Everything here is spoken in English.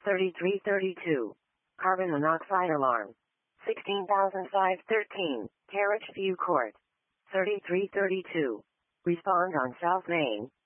3332. Carbon monoxide alarm. 16,513. Carriage View Court. 3332. Respond on South Main.